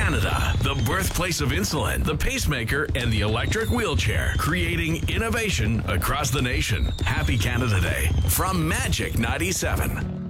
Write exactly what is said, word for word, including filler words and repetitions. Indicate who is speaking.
Speaker 1: Canada, the birthplace of insulin, the pacemaker, and the electric wheelchair, creating innovation across the nation. Happy Canada Day from Magic ninety-seven.